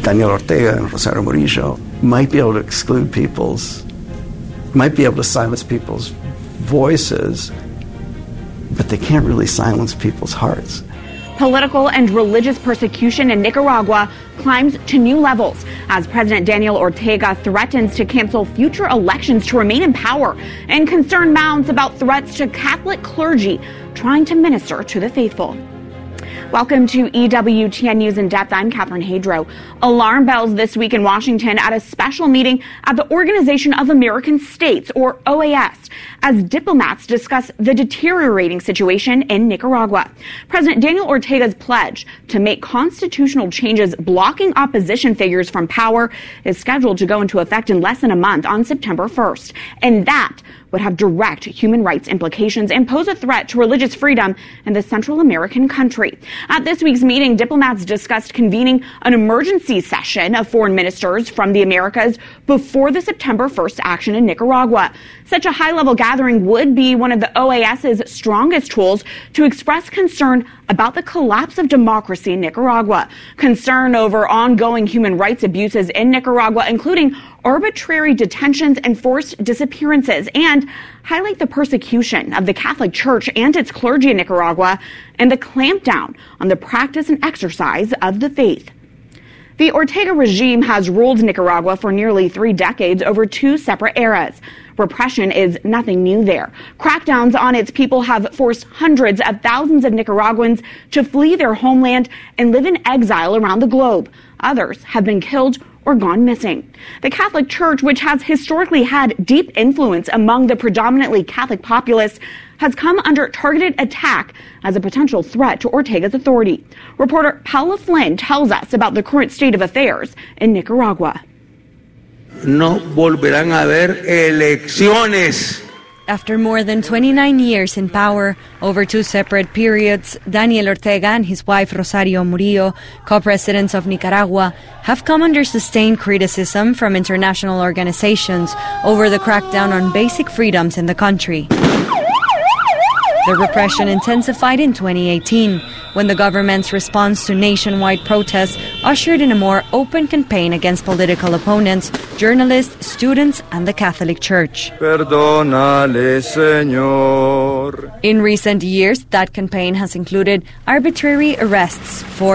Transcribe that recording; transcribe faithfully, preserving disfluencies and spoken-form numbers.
Daniel Ortega and Rosario Murillo might be able to exclude people's, might be able to silence people's voices, but they can't really silence people's hearts. Political and religious persecution in Nicaragua climbs to new levels as President Daniel Ortega threatens to cancel future elections to remain in power, and concern mounts about threats to Catholic clergy trying to minister to the faithful. Welcome to E W T N News in Depth. I'm Catherine Hadro. Alarm bells this week in Washington at a special meeting at the Organization of American States, or O A S, as diplomats discuss the deteriorating situation in Nicaragua. President Daniel Ortega's pledge to make constitutional changes blocking opposition figures from power is scheduled to go into effect in less than a month on September first. And that would have direct human rights implications and pose a threat to religious freedom in the Central American country. At this week's meeting, diplomats discussed convening an emergency session of foreign ministers from the Americas before the September first action in Nicaragua. Such a high-level gathering would be one of the O A S's strongest tools to express concern about the collapse of democracy in Nicaragua, concern over ongoing human rights abuses in Nicaragua, including arbitrary detentions and forced disappearances, and highlight the persecution of the Catholic Church and its clergy in Nicaragua and the clampdown on the practice and exercise of the faith. The Ortega regime has ruled Nicaragua for nearly three decades over two separate eras. Repression is nothing new there. Crackdowns on its people have forced hundreds of thousands of Nicaraguans to flee their homeland and live in exile around the globe. Others have been killed or gone missing. The Catholic Church, which has historically had deep influence among the predominantly Catholic populace, has come under targeted attack as a potential threat to Ortega's authority. Reporter Paula Flynn tells us about the current state of affairs in Nicaragua. No volverán a haber elecciones. After more than twenty-nine years in power, over two separate periods, Daniel Ortega and his wife Rosario Murillo, co-presidents of Nicaragua, have come under sustained criticism from international organizations over the crackdown on basic freedoms in the country. The repression intensified in twenty eighteen, when the government's response to nationwide protests ushered in a more open campaign against political opponents, journalists, students, and the Catholic Church. Perdónale, Señor. In recent years, that campaign has included arbitrary arrests, for